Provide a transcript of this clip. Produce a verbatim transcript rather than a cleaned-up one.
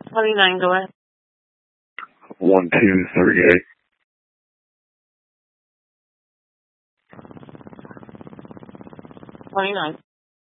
twenty-nine, go ahead. one two three eight. twenty-nine.